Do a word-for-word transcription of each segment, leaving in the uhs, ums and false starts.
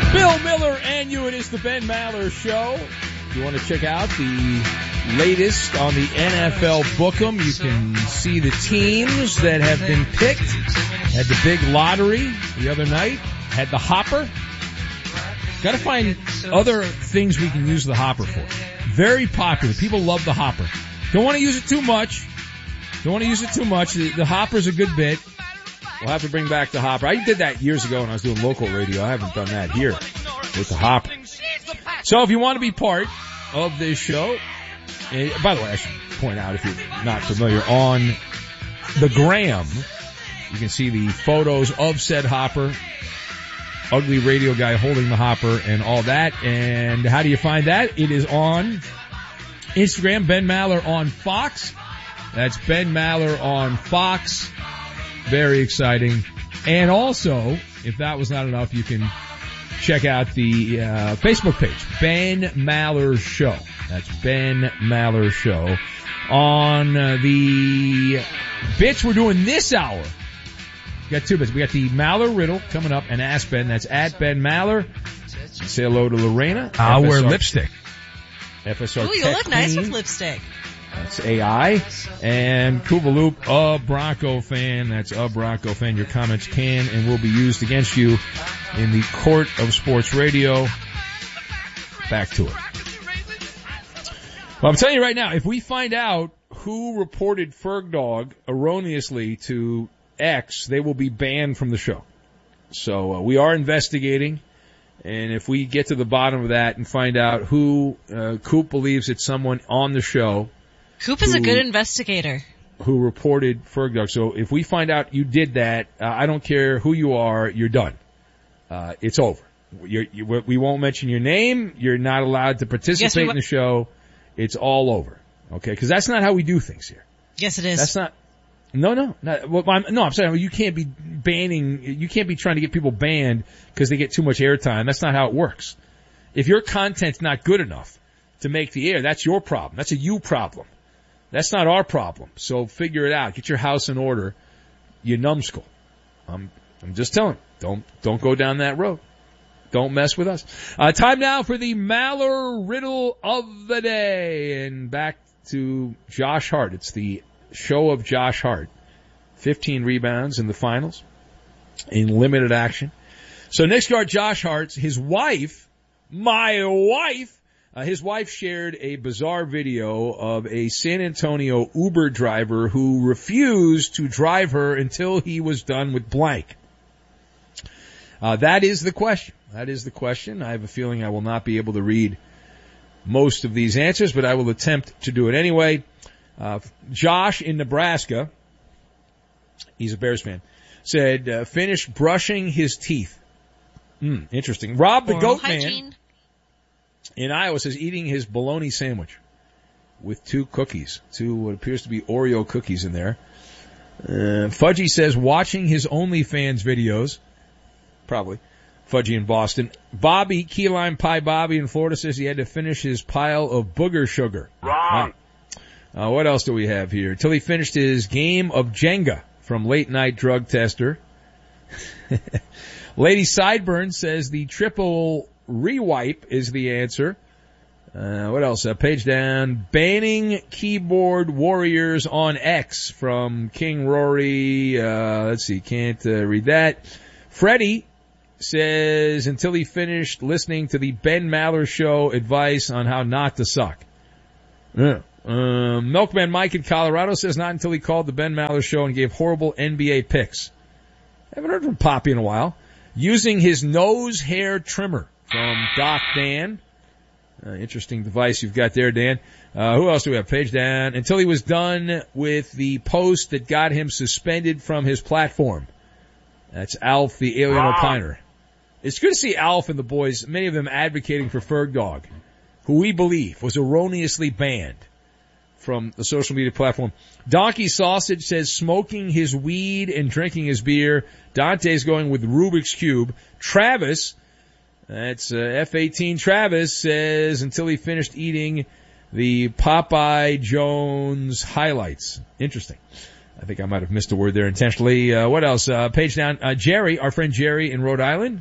Bill Miller and you. It is the Ben Maller Show. If you want to check out the latest on the N F L Book'em, you can see the teams that have been picked. Had the big lottery the other night. Had the hopper. Got to find other things we can use the hopper for. Very popular. People love the hopper. Don't want to use it too much. Don't want to use it too much. The, the hopper's a good bit. We'll have to bring back the hopper. I did that years ago when I was doing local radio. I haven't done that here with the hopper. So if you want to be part of this show, and by the way, I should point out, if you're not familiar, on the gram, you can see the photos of said hopper, ugly radio guy holding the hopper and all that. And how do you find that? It is on Instagram, Ben Maller on Fox. That's Ben Maller on Fox. Very exciting. And also, if that was not enough, you can check out the uh, Facebook page, Ben Maller Show. That's Ben Maller Show. On uh, the bits we're doing this hour, we got two bits. We got the Maller Riddle coming up, and Ask Ben. That's at Ben Maller. Say hello to Lorena. I'll wear lipstick. F S R Ooh, you look nice with lipstick. That's A I. And Kouvaloop, a Bronco fan. That's a Bronco fan. Your comments can and will be used against you in the court of sports radio. Back to it. Well, I'm telling you right now, if we find out who reported Ferg Dog erroneously to X, they will be banned from the show. So uh, we are investigating. And if we get to the bottom of that and find out who uh, Coop believes it's someone on the show, Coop is who, a good investigator. Who reported Ferg Dog. So if we find out you did that, uh, I don't care who you are, you're done. Uh, it's over. You're, you, we won't mention your name. You're not allowed to participate yes, in the show. It's all over. Okay? Because that's not how we do things here. Yes, it is. That's not. No, no. Not, well, I'm, no, I'm saying you can't be banning, you can't be trying to get people banned because they get too much airtime. That's not how it works. If your content's not good enough to make the air, that's your problem. That's a you problem. That's not our problem. So figure it out. Get your house in order, you numbskull. I'm, I'm just telling you, don't, don't go down that road. Don't mess with us. Uh, time now for the Maller Riddle of the Day. And back to Josh Hart. It's the show of Josh Hart. fifteen rebounds in the finals in limited action. So next guard, Josh Hart, his wife, my wife, Uh, his wife shared a bizarre video of a San Antonio Uber driver who refused to drive her until he was done with blank. Uh, that is the question. That is the question. I have a feeling I will not be able to read most of these answers, but I will attempt to do it anyway. Uh, Josh in Nebraska, he's a Bears fan, said, uh, finished brushing his teeth. Hmm, interesting. Rob the Goat Man in Iowa says eating his bologna sandwich with two cookies, two what appears to be Oreo cookies in there. Uh, Fudgy says watching his OnlyFans videos, probably. Fudgy in Boston. Bobby, Key Lime Pie Bobby in Florida says he had to finish his pile of booger sugar. Wrong. Uh, what else do we have here? Till he finished his game of Jenga from Late Night Drug Tester. Lady Sideburn says the triple rewipe is the answer. Uh, what else? Uh, page down. Banning keyboard warriors on X from King Rory. Uh, let's see. Can't uh, read that. Freddie says until he finished listening to the Ben Maller Show advice on how not to suck. Yeah. Uh, Milkman Mike in Colorado says not until he called the Ben Maller Show and gave horrible N B A picks. Haven't heard from Poppy in a while. Using his nose hair trimmer from Doc Dan. Uh, interesting device you've got there, Dan. Uh, who else do we have? Page down. Until he was done with the post that got him suspended from his platform. That's Alf, the alien Wow. opiner. It's good to see Alf and the boys, many of them advocating for Ferg Dog, who we believe was erroneously banned from the social media platform. Donkey Sausage says smoking his weed and drinking his beer. Dante's going with Rubik's Cube. Travis, that's uh, F eighteen Travis, says until he finished eating the Popeye Jones highlights. Interesting. I think I might have missed a word there intentionally. Uh, what else? Uh, page down. Uh, Jerry, our friend Jerry in Rhode Island,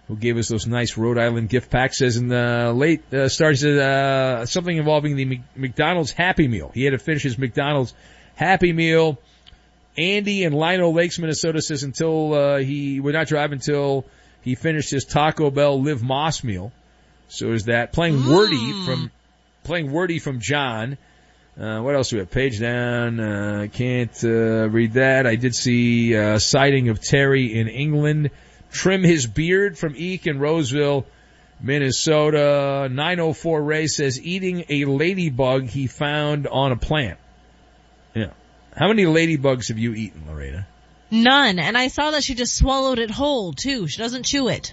who gave us those nice Rhode Island gift packs, says in the late uh, start, says, uh, something involving the Mc- McDonald's Happy Meal. He had to finish his McDonald's Happy Meal. Andy in Lino Lakes, Minnesota says until, uh, he would not drive until he finished his Taco Bell Live Moss meal. So is that. Playing Mm. Wordy from, playing Wordy from John. Uh, what else do we have? Page down. Uh, can't, uh, read that. I did see, uh, sighting of Terry in England. Trim his beard from Eek in Roseville, Minnesota. nine oh four Ray says eating a ladybug he found on a plant. Yeah. How many ladybugs have you eaten, Lorena? None. And I saw that she just swallowed it whole, too. She doesn't chew it.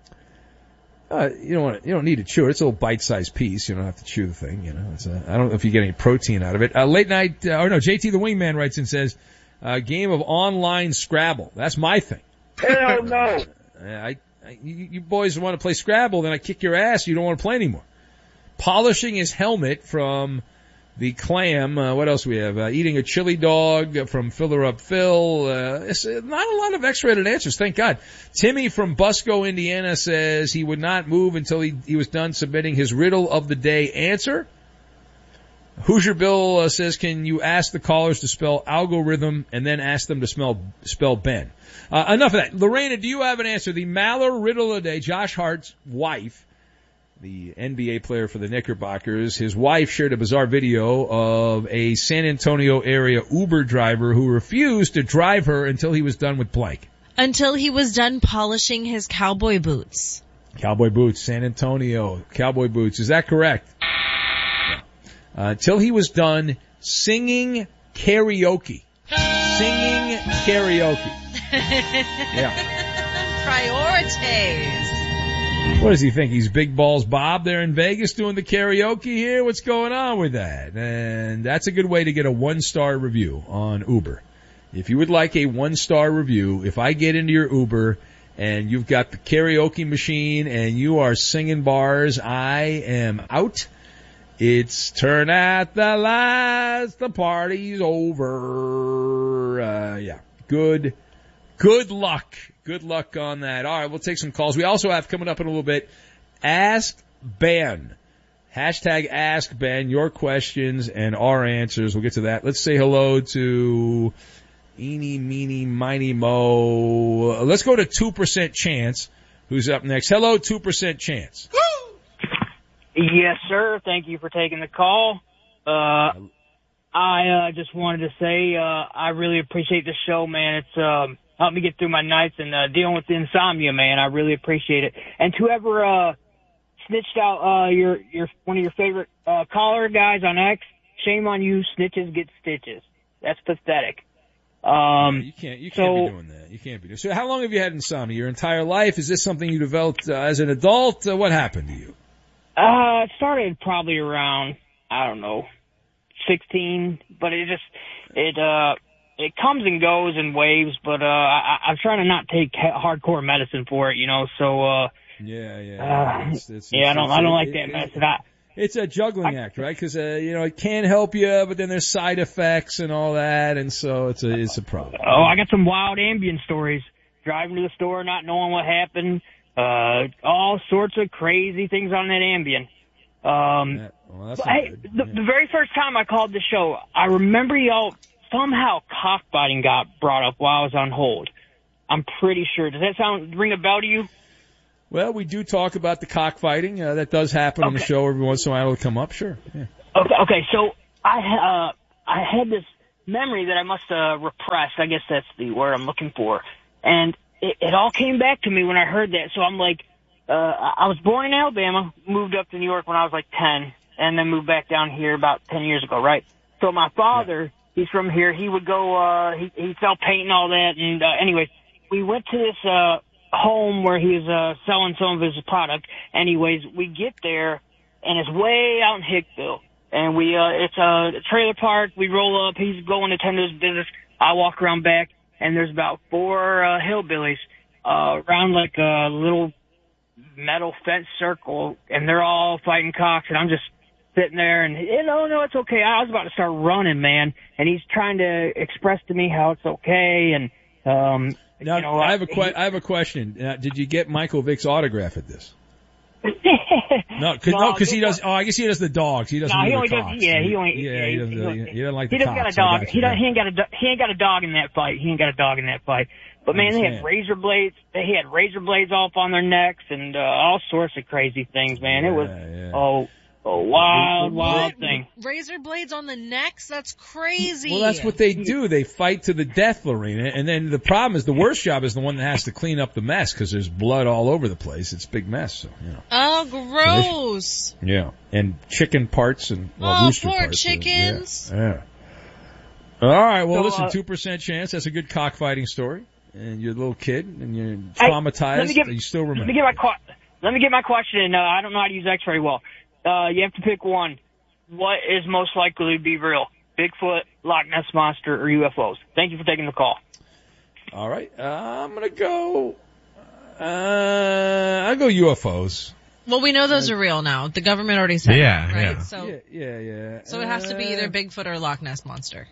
Uh, you don't want to, you don't need to chew it. It's a little bite-sized piece. You don't have to chew the thing, you know. It's a, I don't know if you get any protein out of it. Uh, late night, uh, or no, J T the Wingman writes and says, uh, game of online Scrabble. That's my thing. Hell no. I, I, you, you boys want to play Scrabble, then I kick your ass. You don't want to play anymore. Polishing his helmet from the Clam. Uh, what else we have? Uh, eating a chili dog from Filler Up Phil. Uh, it's uh, not a lot of X-rated answers, thank God. Timmy from Busco, Indiana says he would not move until he, he was done submitting his riddle of the day answer. Hoosier Bill uh, says, can you ask the callers to spell algorithm and then ask them to spell, spell Ben? Uh, enough of that. Lorena, do you have an answer? The Maller riddle of the day, Josh Hart's wife, the N B A player for the Knickerbockers, his wife shared a bizarre video of a San Antonio area Uber driver who refused to drive her until he was done with blank. Until he was done polishing his cowboy boots. Cowboy boots, San Antonio, cowboy boots. Is that correct? Uh, until he was done singing karaoke. Singing karaoke. Yeah. Priorities. What does he think? He's Big Balls Bob there in Vegas doing the karaoke here? What's going on with that? And that's a good way to get a one-star review on Uber. If you would like a one-star review, if I get into your Uber and you've got the karaoke machine and you are singing bars, I am out. It's turn out the lights, the party's over. Uh, yeah. Good, good luck. Good luck on that. All right, we'll take some calls. We also have coming up in a little bit, Ask Ben. Hashtag Ask Ben, your questions and our answers. We'll get to that. Let's say hello to Eeny, Meeny, Miny, Mo. Let's go to two percent Chance, who's up next. Hello, two percent Chance. Yes, sir. Thank you for taking the call. Uh, I uh, just wanted to say uh, I really appreciate the show, man. It's um, helped me get through my nights and uh, dealing with the insomnia, man. I really appreciate it. And whoever uh, snitched out uh, your your one of your favorite uh, caller guys on X, shame on you. Snitches get stitches. That's pathetic. Um, you can't, you can't so, be doing that. You can't be doing. So, how long have you had insomnia? Your entire life? Is this something you developed uh, as an adult? Uh, what happened to you? Uh, it started probably around, I don't know, sixteen, but it just, it, uh, it comes and goes in waves, but, uh, I, I'm trying to not take hardcore medicine for it, you know, so, uh, yeah, yeah, uh, it's, it's, yeah, I don't, it's, I don't like it, that it, medicine. I, It's a juggling act, right? Because, uh, you know, it can help you, but then there's side effects and all that, and so it's a, it's a problem. Oh, I got some wild Ambien stories. Driving to the store, not knowing what happened. Uh, all sorts of crazy things on that Ambien. Um, yeah, well, that's hey, good. the, Yeah. the very first time I called the show, I remember y'all somehow cockfighting got brought up while I was on hold. I'm pretty sure. Does that sound ring a bell to you? Well, we do talk about the cockfighting. Uh, that does happen on the Okay. show every once in a while. It'll come up, sure. Yeah. Okay, okay. So I uh I had this memory that I must uh repress. I guess that's the word I'm looking for. And it, it all came back to me when I heard that. So I'm like, uh I was born in Alabama, moved up to New York when I was like ten, and then moved back down here about ten years ago, right? So my father, yeah. he's from here. He would go, uh he he'd sell paint and all that. And uh, anyways, we went to this uh home where he was uh selling some of his product. Anyways, we get there and it's way out in Hickville. And we uh it's a trailer park, we roll up, he's going to tend to his business, I walk around back and there's about four uh hillbillies uh around like a little metal fence circle and they're all fighting cocks and I'm just sitting there and you know, no, it's okay. I was about to start running, man, and he's trying to express to me how it's okay and um Now, you know, I have a que- I have a question. Uh, did you get Michael Vick's autograph at this? No, cause, no, because he does. Oh, I guess he does the dogs. He doesn't. No, do he the only does. cocks. Yeah, he only. Yeah, yeah, he he, doesn't. he, He, don't- he doesn't like he the doesn't got a cocks. I dog. got you, He, don't, yeah. he ain't got a. do- He ain't got a dog in that fight. He ain't got a dog in that fight. But man, they had understand. razor blades. They had razor blades off on their necks and uh, all sorts of crazy things. Man, it was Yeah, yeah. oh, a wild, wild thing. Razor blades on the necks? That's crazy. Well, that's what they do. They fight to the death, Lorena. And then the problem is the worst job is the one that has to clean up the mess because there's blood all over the place. It's a big mess. So, you know. Oh, gross. Yeah. And chicken parts and well, Oh, rooster poor parts. so, chickens. Yeah. yeah. All right. Well, So, listen, uh, two percent chance. That's a good cockfighting story. And you're a little kid and you're Hey, traumatized. let me get- you still Let remember. me get my que- Let me get my question. Uh, I don't know how to use X very well. Uh, you have to pick one. What is most likely to be real? Bigfoot, Loch Ness Monster, or U F Os? Thank you for taking the call. All right. Uh, I'm going to go, uh, I'll go U F Os. Well, we know those are real now. The government already said Yeah, it, right? yeah. So, Yeah, yeah, yeah. so it has to be Uh, either Bigfoot or Loch Ness Monster.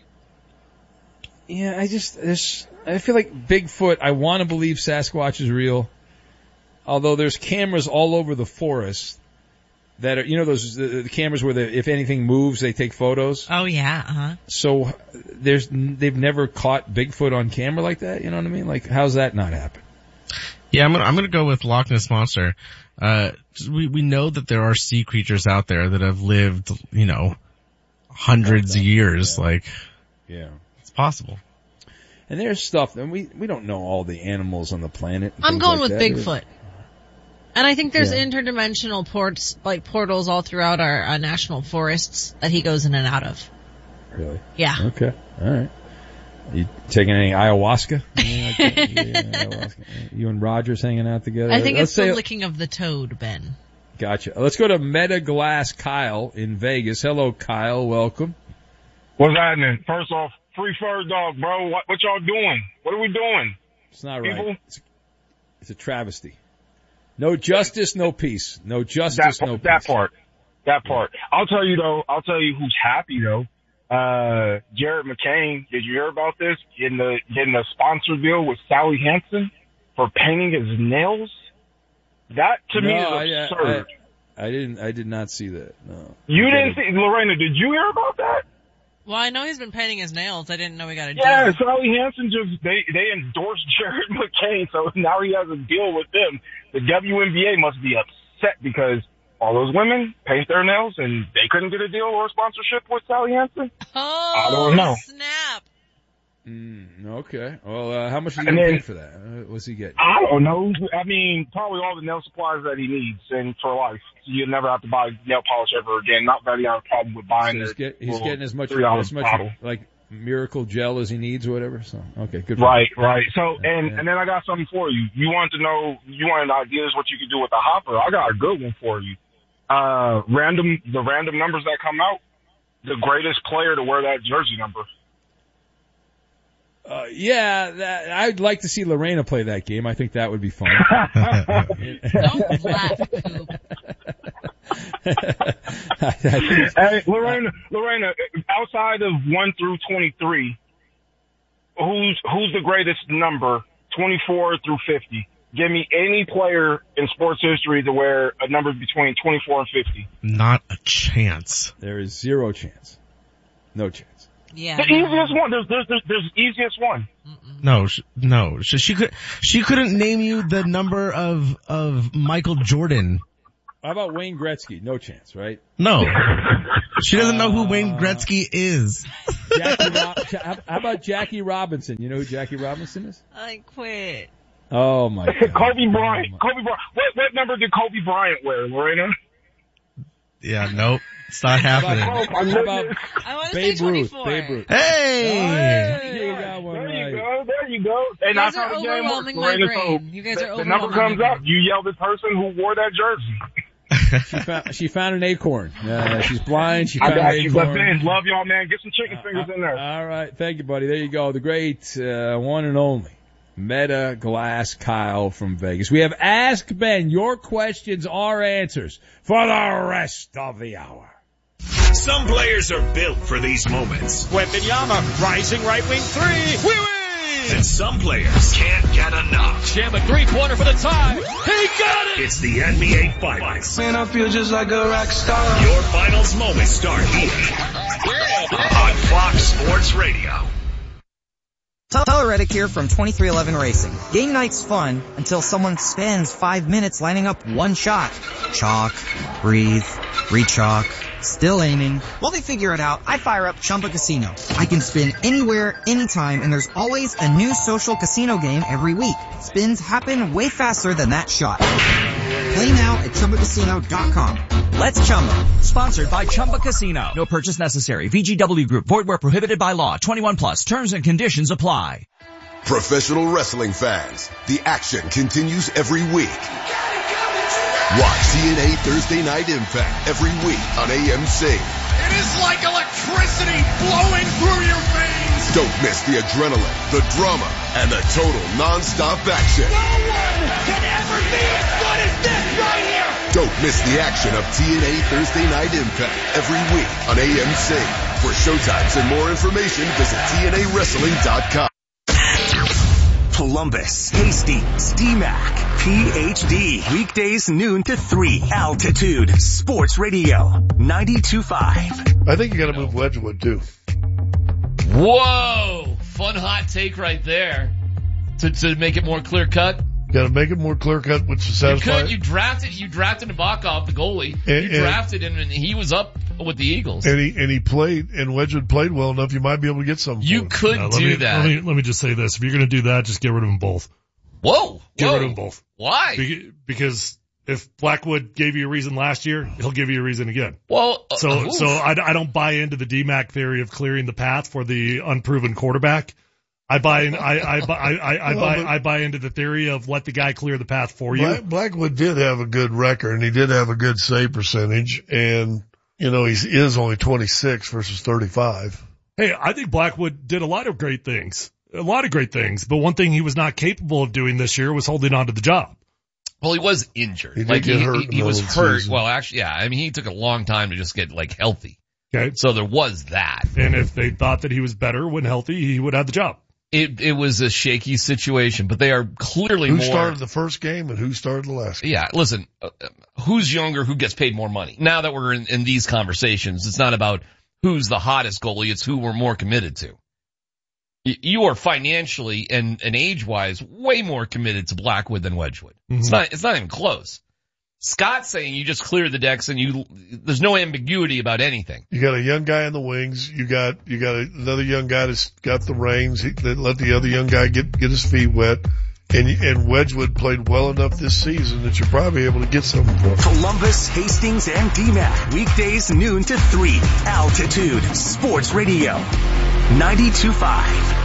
Yeah, I just, there's, I feel like Bigfoot, I want to believe Sasquatch is real. Although there's cameras all over the forest that are, you know, those, the, the cameras where the, if anything moves, they take photos. Oh, yeah, uh-huh. So there's, they've never caught Bigfoot on camera like that, you know what I mean? Like, how's that not happen? Yeah, I'm gonna, I'm gonna go with Loch Ness Monster. Uh, we, we know that there are sea creatures out there that have lived, you know, hundreds of years. Yeah. Like, Yeah. it's possible. And there's stuff, and we, we don't know all the animals on the planet. and I'm things going like with that. Bigfoot. And I think there's Yeah. interdimensional ports, like portals all throughout our uh, national forests that he goes in and out of. Really? Yeah. Okay. All right. You taking any ayahuasca? Anything like that? Yeah, ayahuasca. You and Rogers hanging out together? I think Let's it's the say, licking of the toad, Ben. Gotcha. Let's go to Meta Glass Kyle in Vegas. Hello, Kyle. Welcome. What's happening? First off, free fur dog, bro. What, what y'all doing? What are we doing? It's not People? right. It's, it's a travesty. No justice, no peace. No justice, That, no peace. that part. That part. I'll tell you though, I'll tell you who's happy though. Uh, Jared McCain, did you hear about this? In the, in the sponsor deal with Sally Hansen for painting his nails? That to me No, is I, absurd. I, I didn't. I did not see that. No. you didn't see, Lorena, did you hear about that? Well, I know he's been painting his nails. I didn't know he got a deal. Yeah, Sally Hansen just, they, they endorsed Jared McCain, so now he has a deal with them. The W N B A must be upset because all those women paint their nails and they couldn't get a deal or a sponsorship with Sally Hansen? Oh, I don't know. snap. Mm, okay. Well, uh, how much are you And going to then- pay for that? Uh, what's he getting? I don't know. I mean, probably all the nail supplies that he needs and for life. So you never have to buy nail polish ever again. Not that he has a problem with So buying he's, it. get, he's getting as much three dollar as much bottle. like miracle gel as he needs or whatever. So okay, good. For Right, him. right. So, and, Yeah. and then I got something for you. You want to know, you wanted ideas what you could do with the hopper. I got a good one for you. Uh, random, the random numbers that come out, the greatest player to wear that jersey number. Uh, yeah, that, I'd like to see Lorena play that game. I think that would be fun. Don't laugh, Coop. I think- Hey, Lorena, Lorena, outside of one through twenty-three, who's, who's the greatest number, twenty-four through fifty? Give me any player in sports history to wear a number between twenty-four and fifty. Not a chance. there is zero chance. No chance. Yeah. The easiest one, there's, there's, there's, there's the easiest one. No, sh- no. She, she could, she couldn't name you the number of, of Michael Jordan. How about Wayne Gretzky? No chance, right? No. She doesn't know who Wayne Uh, Gretzky is. Jackie Ro- Ja- how about Jackie Robinson? You know who Jackie Robinson is? I quit. Oh my God. Kobe Bryant. Oh, my- Kobe Bryant. What, what number did Kobe Bryant wear, Lorena? Yeah, nope. It's not happening. Oh, my How about goodness. I want to say Babe Ruth? twenty-four. Babe Ruth. Hey! Hey, you got one There you right. go. There you go. And You guys that's how are the game works, overwhelming my Lorena. brain. So You guys the, are the number overwhelming comes my up, brain. you yell the person who wore that jersey. She found, she found an acorn. Uh, she's blind. She I found got an you. But acorn. Ben, love y'all, man. Get some chicken fingers in there. All right. Thank you, buddy. There you go. The great, uh, one and only Meta Glass Kyle from Vegas. We have Ask Ben. Your questions are answers for the rest of the hour. Some players are built for these moments. Wembanyama, rising right wing three. Wee wee! And some players can't get enough. Sham a three-pointer for the tie. He got it! It's the N B A Finals. Man, I feel just like a rock star. Your finals moments start here on Fox Sports Radio. Tyler Reddick here from twenty-three eleven Racing. Game night's fun until someone spends five minutes lining up one shot. Chalk, breathe, re-chalk, still aiming. While they figure it out, I fire up Chumba Casino. I can spin anywhere, anytime, and there's always a new social casino game every week. Spins happen way faster than that shot. Play now at Chumba Casino dot com. Let's Chumba. Sponsored by Chumba Casino. No purchase necessary. V G W Group. Void where prohibited by law. twenty-one plus. Terms and conditions apply. Professional wrestling fans, the action continues every week. Watch T N A Thursday Night Impact every week on A M C. It is like electricity flowing through your veins. Don't miss the adrenaline, the drama, and the total non-stop action. No one can ever be as good as this right here. Don't miss the action of T N A Thursday Night Impact every week on A M C. For showtimes and more information, visit T N A wrestling dot com. Columbus, Hastings, D MAC, P H D. Weekdays noon to three. Altitude Sports Radio ninety-two point five. I think you got to move Wedgwood too. Whoa! Fun hot take right there. To to make it more clear cut. Got to make it more clear cut, which is satisfying. You, could, you drafted you drafted Nabokov, the goalie. And, you drafted him, and he was up with the Eagles. And he and he played, and Wedgwood played well enough. You might be able to get something. You could no, do me, that. Let me let me just say this: if you're going to do that, just get rid of them both. Whoa! Get whoa. rid of them both. Why? Be- because if Blackwood gave you a reason last year, he'll give you a reason again. Well, uh, so oof. so I, I don't buy into the D MAC theory of clearing the path for the unproven quarterback. I buy in, I, I, I, I, I well, buy, I buy into the theory of let the guy clear the path for you. Black, Blackwood did have a good record, and he did have a good save percentage, and, you know, he is only twenty-six versus thirty-five. Hey, I think Blackwood did a lot of great things, a lot of great things, but one thing he was not capable of doing this year was holding on to the job. Well, he was injured. He did like get he, hurt he, he was hurt. season. Well, actually, yeah. I mean, he took a long time to just get like healthy. Okay. So there was that. And if they thought that he was better when healthy, he would have the job. It it was a shaky situation, but they are clearly who more. Who started the first game and who started the last game? Yeah, listen, uh, who's younger, who gets paid more money? Now that we're in, in these conversations, it's not about who's the hottest goalie, it's who we're more committed to. Y- you are financially and, and age-wise way more committed to Blackwood than Wedgwood. Mm-hmm. It's not, it's not even close. Scott's saying you just clear the decks and you, there's no ambiguity about anything. You got a young guy in the wings. You got, you got another young guy that's got the reins. He, that let the other young guy get, get his feet wet. And, and Wedgwood played well enough this season that you're probably able to get something for him. Columbus, Hastings, and D MAC. Weekdays noon to three. Altitude Sports Radio ninety-two point five.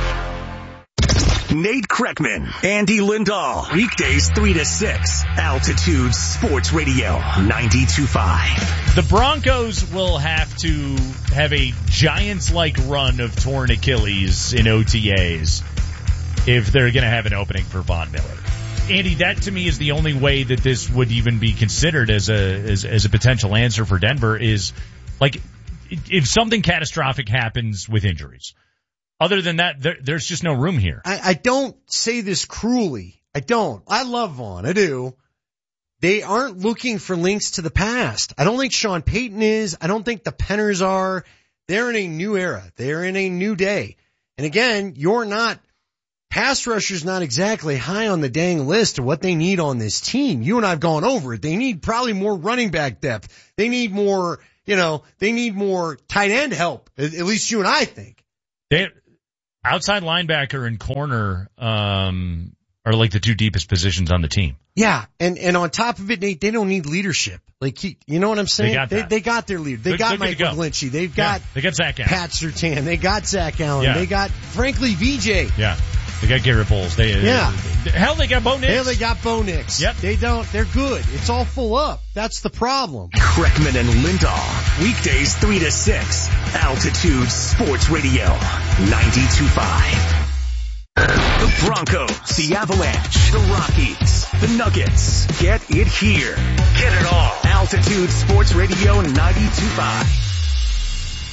Nate Kreckman, Andy Lindahl. Weekdays three to six. Altitude Sports Radio ninety-two point five. The Broncos will have to have a Giants-like run of torn Achilles in O T As if they're going to have an opening for Von Miller. Andy, that to me is the only way that this would even be considered as a as, as a potential answer for Denver is, like, if something catastrophic happens with injuries. Other than that, there, there's just no room here. I, I don't say this cruelly. I don't. I love Vaughn. I do. They aren't looking for links to the past. I don't think Sean Payton is. I don't think the Penners are. They're in a new era. They're in a new day. And again, you're not, pass rusher's not exactly high on the dang list of what they need on this team. You and I have gone over it. They need probably more running back depth. They need more, you know, they need more tight end help. At, at least you and I think. They, outside linebacker and corner, um, are like the two deepest positions on the team. Yeah. And, and on top of it, Nate, they don't need leadership. Like, he, you know what I'm saying? They got, they, they got their leader. They they're, got they're Michael go. Glinchey. They've got, yeah, they got Zach Allen. Pat Surtain. They got Zach Allen. Yeah. They got, frankly, V J. Yeah. They got Garrett Bowles. They, yeah. They, hell, they got Bo Nix. Hell, they got Bo Nix. Yep. They don't, they're good. It's all full up. That's the problem. Kreckman and Lindahl. Weekdays three to six. Altitude Sports Radio ninety-two point five. The Broncos, the Avalanche, the Rockies, the Nuggets. Get it here. Get it all. Altitude Sports Radio ninety-two point five.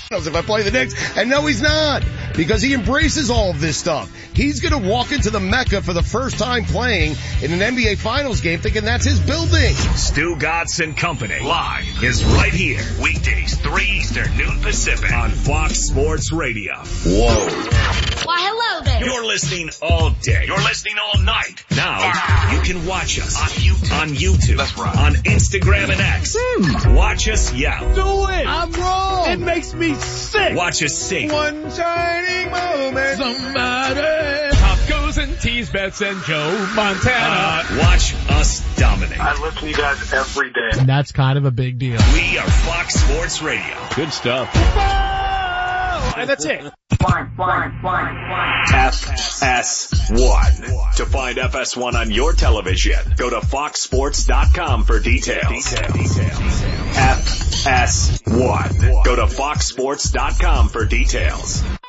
if I play the Knicks. And no, he's not, because he embraces all of this stuff. He's going to walk into the Mecca for the first time playing in an N B A Finals game thinking that's his building. Stu Godson Company live is right here. Weekdays, three Eastern, noon Pacific on Fox Sports Radio. Whoa. Why, hello there. You're listening all day. You're listening all night. Now, you can watch us on YouTube. On YouTube. That's right. On Instagram and X. Hmm. Watch us yell. Do it. I'm wrong. It makes me sick. Watch us sing. One shining moment. Somebody. Pop goes and tease Bets and Joe Montana. Uh, watch us dominate. I listen to you guys every day. And that's kind of a big deal. We are Fox Sports Radio. Good stuff. And that's it. Fine, fine, fine, fine. F S one. To find F S one on your television, go to fox sports dot com for details. F S one. Go to fox sports dot com for details.